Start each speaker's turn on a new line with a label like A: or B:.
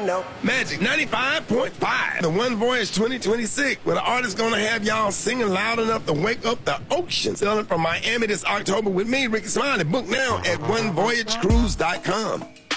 A: know.
B: Magic 95.5. The One Voyage 2026, where the artist gonna have y'all singing loud enough to wake up the ocean. Sailing from Miami this October with me, Ricky Smiley. Book now at onevoyagecruise.com.